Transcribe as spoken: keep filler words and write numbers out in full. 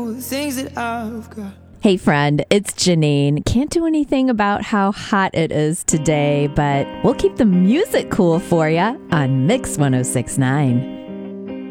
all the things that I've got. Hey friend, it's Janine. Can't do anything about how hot it is today, but we'll keep the music cool for you on Mix one oh six point nine.